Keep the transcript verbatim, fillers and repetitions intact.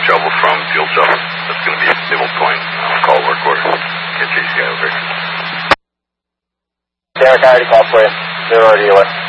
shovel from fuel shovel. That's going to be Naval Point. I'll call work order. Get J C I over. Derek, I already called for you. They're already away.